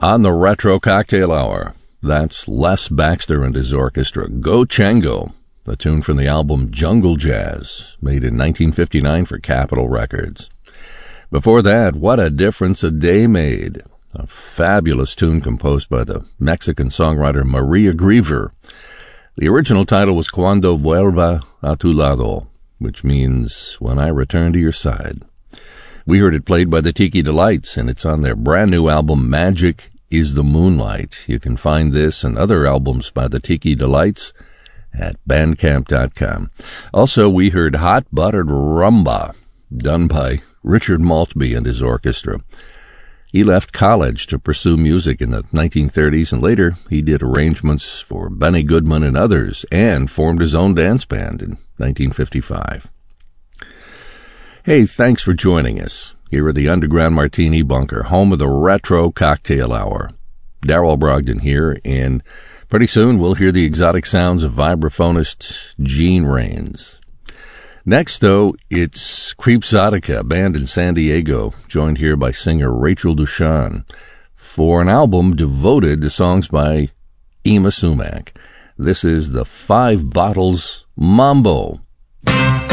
On the Retro Cocktail Hour, that's Les Baxter and his orchestra, Go Chango, a tune from the album Jungle Jazz, made in 1959 for Capitol Records. Before that, What a Difference a Day Made, a fabulous tune composed by the Mexican songwriter Maria Griever. The original title was Cuando Vuelva a tu lado, which means When I Return to Your Side. We heard it played by the Tiki Delights, and it's on their brand new album Magic is the Moonlight. You can find this and other albums by the Tiki Delights at bandcamp.com. Also, we heard Hot Buttered Rumba, done by Richard Maltby and his orchestra. He left college to pursue music in the 1930s, and later he did arrangements for Benny Goodman and others, and formed his own dance band in 1955. Hey, thanks for joining us here at the Underground Martini Bunker, home of the Retro Cocktail Hour. Darrell Brogdon here, and pretty soon we'll hear the exotic sounds of vibraphonist Gene Rains. Next, though, it's Creepzotica, a band in San Diego, joined here by singer Rachel Dushan, for an album devoted to songs by Yma Sumac. This is the Five Bottles Mambo.